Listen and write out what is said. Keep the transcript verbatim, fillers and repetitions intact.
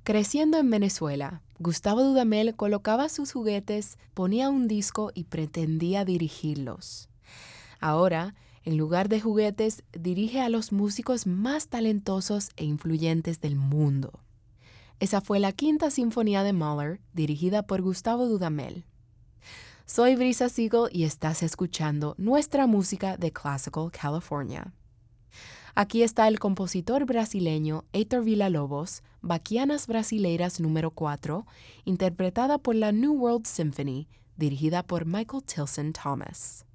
Creciendo en Venezuela, Gustavo Dudamel colocaba sus juguetes, ponía un disco y pretendía dirigirlos. Ahora, en lugar de juguetes, dirige a los músicos más talentosos e influyentes del mundo. Esa fue la Quinta Sinfonía de Mahler, dirigida por Gustavo Dudamel. Soy Brisa Siegel y estás escuchando nuestra música de Classical California. Aquí está el compositor brasileño Heitor Villa-Lobos, Baquianas Brasileiras número cuatro, interpretada por la New World Symphony, dirigida por Michael Tilson Thomas.